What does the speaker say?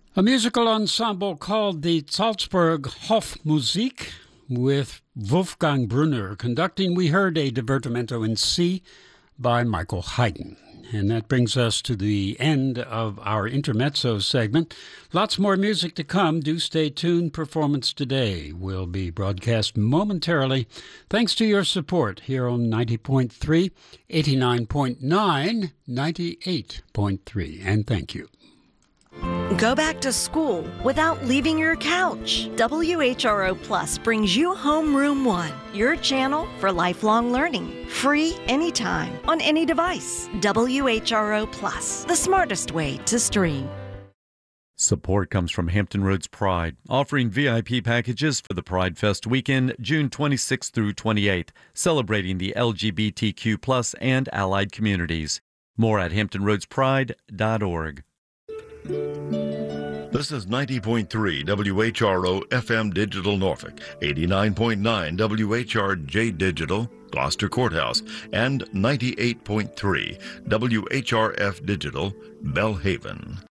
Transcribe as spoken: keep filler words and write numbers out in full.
A musical ensemble called the Salzburg Hofmusik with Wolfgang Brunner conducting. We heard a Divertimento in C by Michael Haydn. And that brings us to the end of our Intermezzo segment. Lots more music to come. Do stay tuned. Performance Today will be broadcast momentarily. Thanks to your support here on ninety point three, eighty-nine point nine, ninety-eight point three. And thank you. Go back to school without leaving your couch. W H R O Plus brings you Homeroom One, your channel for lifelong learning. Free anytime, on any device. W H R O Plus, the smartest way to stream. Support comes from Hampton Roads Pride, offering V I P packages for the Pride Fest weekend, June twenty-sixth through twenty-eighth, celebrating the L G B T Q plus and allied communities. More at hampton roads pride dot org. This is ninety point three W H R O F M Digital Norfolk, eighty-nine point nine W H R J Digital, Gloucester Courthouse, and ninety-eight point three W H R F Digital, Belhaven.